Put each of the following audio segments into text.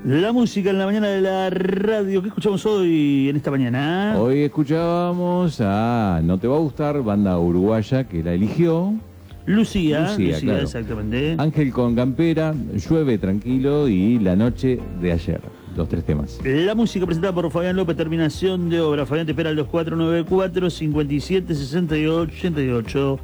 La música en la mañana de la radio. ¿Qué escuchamos hoy en esta mañana? Hoy escuchábamos a No Te Va a Gustar, banda uruguaya que la eligió. Lucía, claro. Exactamente. Ángel con Campera, Llueve Tranquilo y La Noche de Ayer. Los tres temas. La música presentada por Fabián López, terminación de obra. Fabián te espera al 2494-5768-88.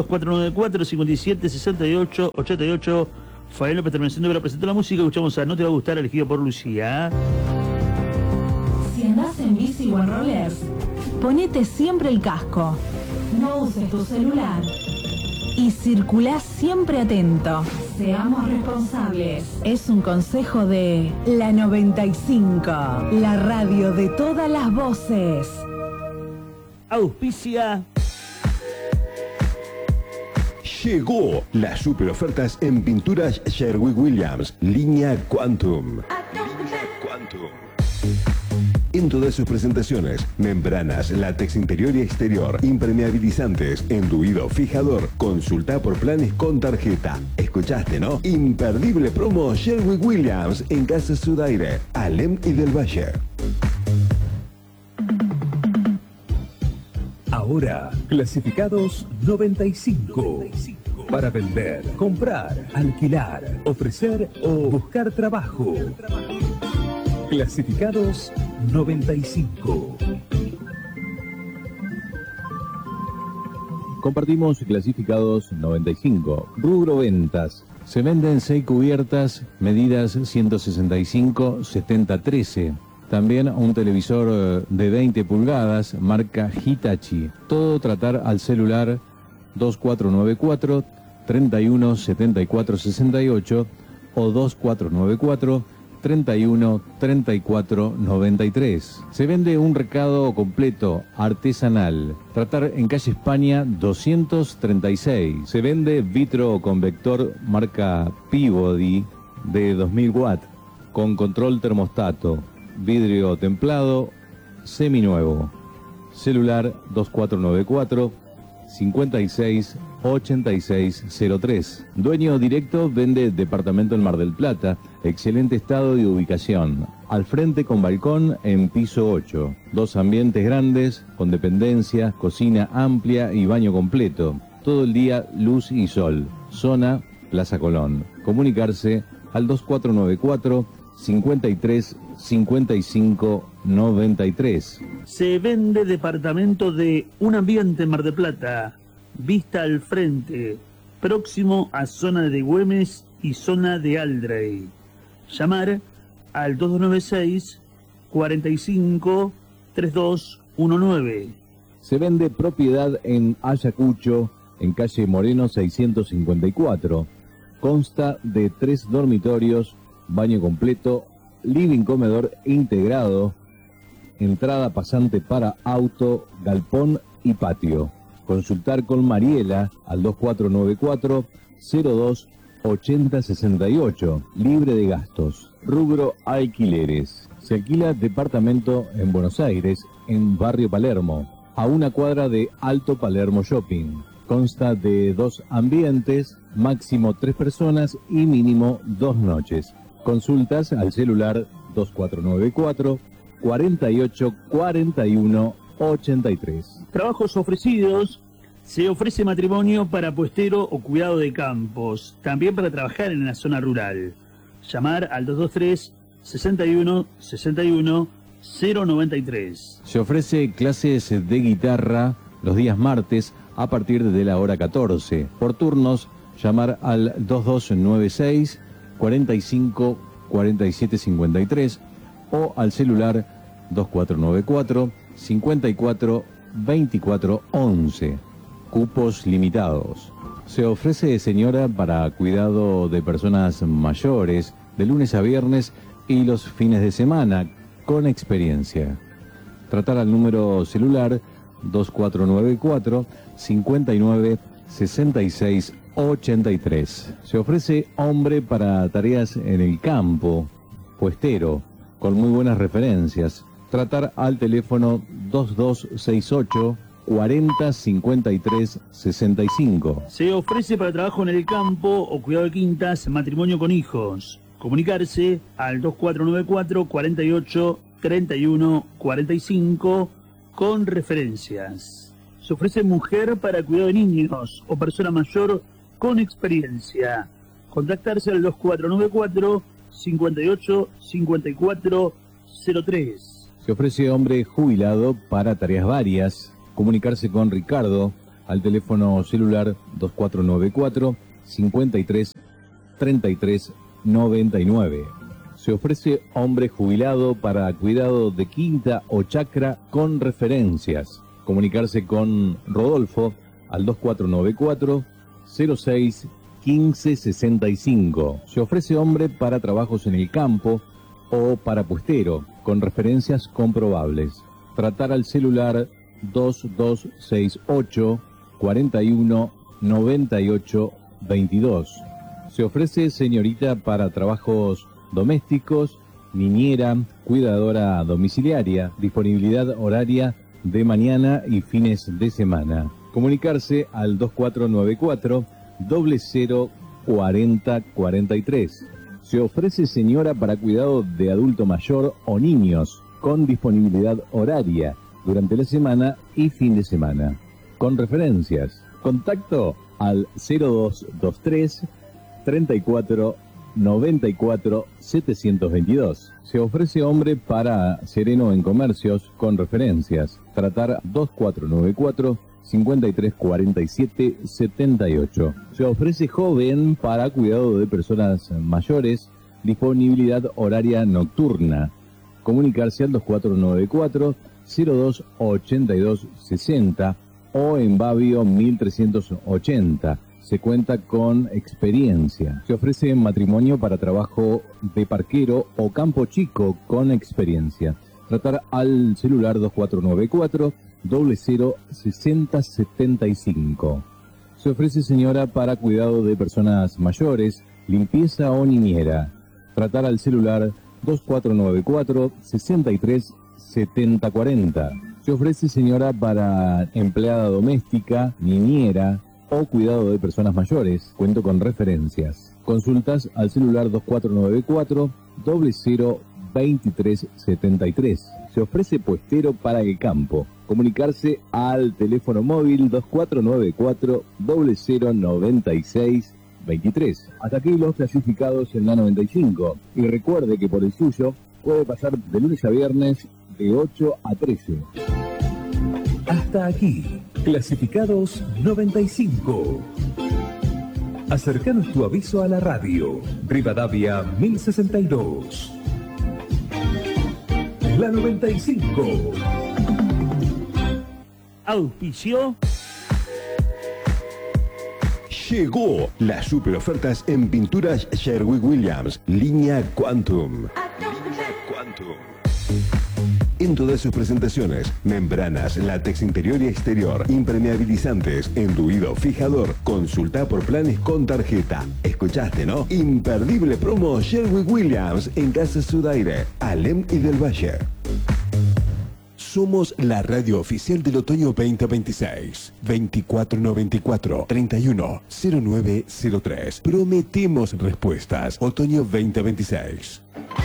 2494-5768-88. Fabián López, terminación de obra, presentó la música. Escuchamos a No Te Va a Gustar, elegido por Lucía. Si andás en bici o en rollers, ponete siempre el casco. No uses tu celular. Y circulá siempre atento. Seamos responsables. Es un consejo de La 95, la radio de todas las voces. Auspicia. Llegó las super ofertas en pinturas Sherwin-Williams, línea Quantum. En todas sus presentaciones, membranas, látex interior y exterior, impermeabilizantes, enduido, fijador. Consulta por planes con tarjeta. ¿Escuchaste, no? Imperdible promo Sherwin-Williams en Casa Sudaire, Alem y del Valle. Ahora, clasificados 95. Para vender, comprar, alquilar, ofrecer o buscar trabajo. Clasificados 95. Compartimos clasificados 95. Rubro ventas. Se venden 6 cubiertas, medidas 165-70-13. También un televisor de 20 pulgadas, marca Hitachi. Todo tratar al celular 2494 31 74 68 o 2494 31 34 93. Se vende un recado completo, artesanal. Tratar en calle España 236. Se vende vitro convector marca Peabody de 2000 watts con control termostato. Vidrio templado, seminuevo. Celular 2494 56 8603. Dueño directo, vende departamento en Mar del Plata. Excelente estado y ubicación. Al frente con balcón en piso 8. 2 ambientes grandes, con dependencia, cocina amplia y baño completo. Todo el día luz y sol. Zona Plaza Colón. Comunicarse al 2494 53 55 93. Se vende departamento de un ambiente en Mar del Plata, vista al frente, próximo a zona de Güemes y zona de Aldrey. Llamar al 2296 45 3219. Se vende propiedad en Ayacucho, en calle Moreno 654. Consta de 3 dormitorios, baño completo, living comedor integrado, entrada pasante para auto, galpón y patio. Consultar con Mariela al 2494 02 80 68, libre de gastos. Rubro alquileres. Se alquila departamento en Buenos Aires, en Barrio Palermo, a una cuadra de Alto Palermo Shopping. Consta de 2 ambientes, máximo 3 personas y mínimo 2 noches. Consultas al celular 2494 48 41 83. Trabajos ofrecidos. Se ofrece matrimonio para puestero o cuidado de campos. También para trabajar en la zona rural. Llamar al 223 61 61 093. Se ofrece clases de guitarra los días martes a partir de la hora 14. Por turnos, llamar al 2296 45 47 53 o al celular 2494 54 24 11. Cupos limitados. Se ofrece señora para cuidado de personas mayores de lunes a viernes y los fines de semana con experiencia. Tratar al número celular 2494 59 66 83. Se ofrece hombre para tareas en el campo, puestero, con muy buenas referencias. Tratar al teléfono 2268 40 53 65. Se ofrece para trabajo en el campo o cuidado de quintas, matrimonio con hijos. Comunicarse al 2494 48 31 45 con referencias. Se ofrece mujer para cuidado de niños o persona mayor con experiencia. Contactarse al 2494 58 54 03. Se ofrece hombre jubilado para tareas varias. Comunicarse con Ricardo al teléfono celular 2494 53 33 99. Se ofrece hombre jubilado para cuidado de quinta o chacra con referencias. Comunicarse con Rodolfo al 2494 06 15 65. Se ofrece hombre para trabajos en el campo o para puestero con referencias comprobables. Tratar al celular 2268 41 98 22. Se ofrece señorita para trabajos domésticos, niñera, cuidadora domiciliaria, disponibilidad horaria de mañana y fines de semana. Comunicarse al 2494 00 40 43. Se ofrece señora para cuidado de adulto mayor o niños, con disponibilidad horaria durante la semana y fin de semana. Con referencias. Contacto al 0223 34 94 722. Se ofrece hombre para sereno en comercios con referencias. Tratar 2494 53 47 78. Se ofrece joven para cuidado de personas mayores, disponibilidad horaria nocturna. Comunicarse al 2494 02 82 60 o en Babio 1380. Se cuenta con experiencia. Se ofrece matrimonio para trabajo de parquero o campo chico con experiencia. Tratar al celular 2494 00 60 75. Se ofrece señora para cuidado de personas mayores, limpieza o niñera. Tratar al celular 2494 63 70 40. Se ofrece señora para empleada doméstica, niñera o cuidado de personas mayores. Cuento con referencias. Consultas al celular 2494 00 23 73. Se ofrece puestero para el campo. Comunicarse al teléfono móvil 2494 00 96 23. Hasta aquí los clasificados en la 95. Y recuerde que por el suyo puede pasar de lunes a viernes de 8 a 13. Hasta aquí, clasificados 95. Acercanos tu aviso a la radio. Rivadavia 1062. La 95. Auspicio. Llegó las super ofertas en pinturas Sherwin-Williams, línea Quantum. En todas sus presentaciones, membranas, látex interior y exterior, impermeabilizantes, enduido, fijador. Consulta por planes con tarjeta. ¿Escuchaste, no? Imperdible promo Sherwin-Williams en Casa Sudaire, Alem y del Valle. Somos la radio oficial del otoño 2026. 2494 31 0903. Prometemos respuestas. Otoño 2026.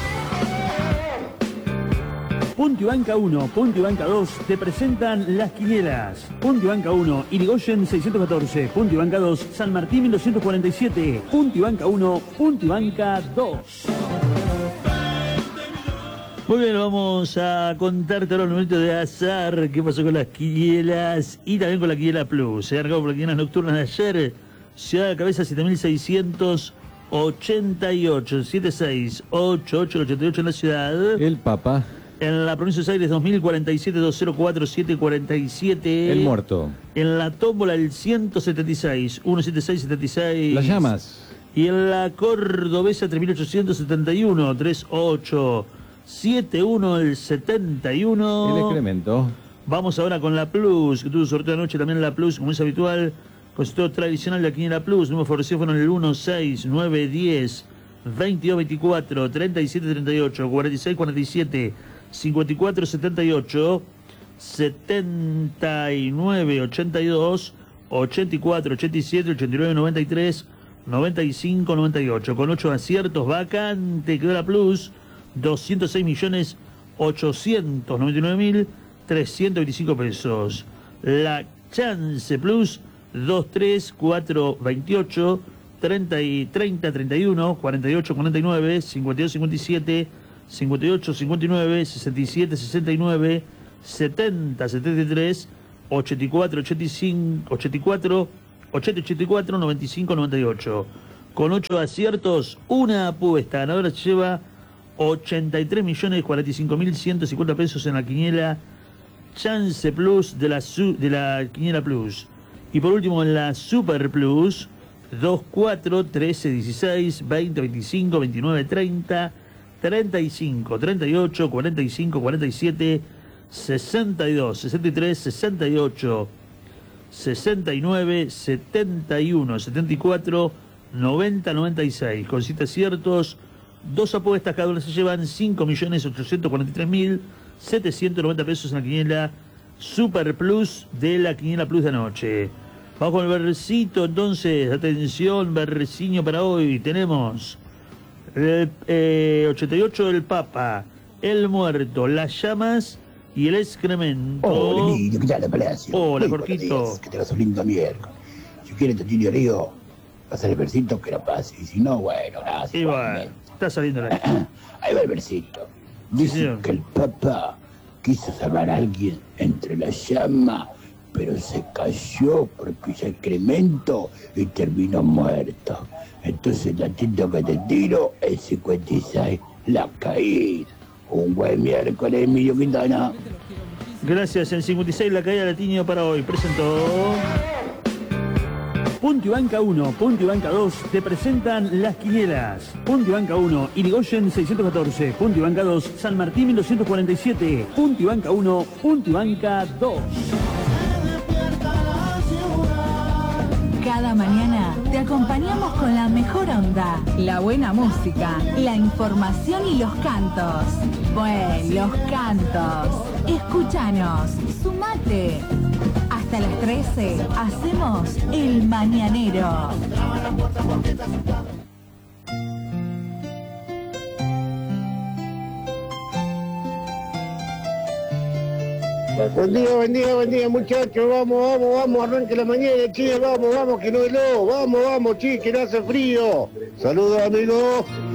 Punto y Banca 1, Punto y Banca 2 te presentan las quinielas. Punto y Banca 1, Irigoyen 614. Punto y Banca 2, San Martín 1247. Punto y Banca 1, Punto y Banca 2. Muy bien, vamos a contarte ahora un momento de azar. ¿Qué pasó con las quinielas? Y también con la Quiniela Plus. Se ha arrancado por las quiniela nocturnas de ayer. Ciudad de Cabeza 7688. 768888 en la ciudad. El Papa. En la provincia de Buenos Aires 2047 204 747. El Muerto. En la tómbola el 176 176 76. Las Llamas. Y en la cordobesa 3871 38 71 el 71. El Excremento. Vamos ahora con la Plus, que tuvo sorteo anoche también la Plus, como es habitual. Concepto tradicional de la Quiniela Plus. Números favorecidos fueron el 1, 6, 9, 10, 22, 24, 37, 38, 46, 47, 54, 78, 79, 82, 84, 87, 89, 93, 95-98. Con 8 aciertos, vacante quedó la Plus, 206.899.325 pesos. La Chance Plus, 23428 30 31 48 49 52 57 58 59 67 69 70 73 84 85 84 80 84 95 98. Con 8 aciertos, una apuesta ganadora se lleva 83.045.150 pesos en la quiniela Chance Plus de la quiniela Plus. Y por último en la Super Plus, 2, 4, 13, 16, 20, 25, 29, 30, 35, 38, 45, 47, 62, 63, 68, 69, 71, 74, 90, 96. Con 7 aciertos, 2 apuestas, cada una se llevan 5.843.790 pesos en la quiniela Super Plus de la quiniela Plus de anoche. Vamos con el versito, entonces, atención, versiño para hoy. Tenemos 88 el Papa, el Muerto, las Llamas y el Excremento. Hola, niño, ¿qué tal la Palacio? Hola, Muy Jorgito. buenos días, que tengas un lindo miércoles. Si quieres, Totilio Río, pasar el versito, que lo pase. Y si no, bueno, gracias. Y bueno, está saliendo la... Ahí va el versito. Dice señor. que el Papa quiso salvar a alguien entre la llama, pero se cayó porque hizo excremento y terminó muerto. Entonces el datito que te tiro es 56, la caída. Un buen miércoles, Emilio Quintana. Gracias, el 56, la caída latinio para hoy. Presentó... Punto y Banca 1, Punto y Banca 2 te presentan las quinielas. Punto y Banca 1, Irigoyen 614. Punto y Banca 2, San Martín 1247. Punto y Banca 1, Punto y Banca 2. Cada mañana te acompañamos con la mejor onda, la buena música, la información y los cantos. Bueno, los cantos. Escúchanos, sumate. Hasta las 13 hacemos El Mañanero. Buen día, muchachos. Vamos, arranque la mañana, che, vamos, que no es lo. Vamos, che, que no hace frío. Saludos, amigos.